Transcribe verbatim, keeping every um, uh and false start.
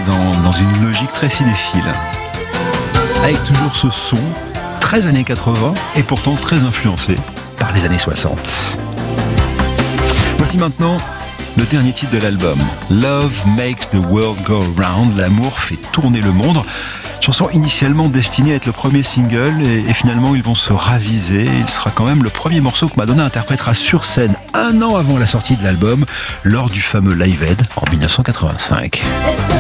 dans, dans une logique très cinéphile. Avec toujours ce son, très années quatre-vingts, et pourtant très influencé par les années soixante. Voici maintenant le dernier titre de l'album, Love Makes the World Go Round, l'amour fait tourner le monde. Chanson initialement destinée à être le premier single et, et finalement ils vont se raviser. Il sera quand même le premier morceau que Madonna interprétera sur scène un an avant la sortie de l'album lors du fameux Live Aid en mille neuf cent quatre-vingt-cinq.